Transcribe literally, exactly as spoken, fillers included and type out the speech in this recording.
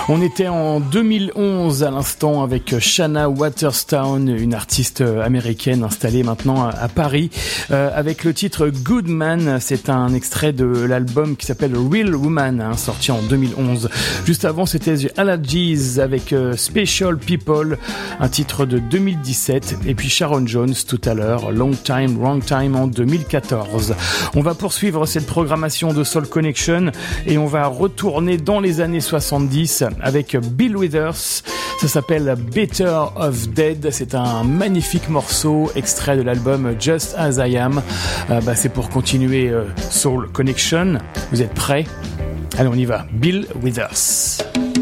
On était en deux mille onze à l'instant avec Shanna Waterstown, une artiste américaine installée maintenant à Paris, euh, avec le titre Good Man. C'est un extrait de l'album qui s'appelle Real Woman, hein, sorti en deux mille onze. Juste avant, c'était The Allergies avec euh, Special People, un titre de deux mille dix-sept. Et puis Sharon Jones tout à l'heure, Long Time, Wrong Time en deux mille quatorze. On va poursuivre cette programmation de Soul Connection et on va retourner dans les années soixante-dix avec Bill Withers. Ça s'appelle Better of Dead. C'est un magnifique morceau extrait de l'album Just As I Am. Euh, bah, c'est pour continuer euh, Soul Connection. Vous êtes prêts ? Allez, on y va. Bill Withers.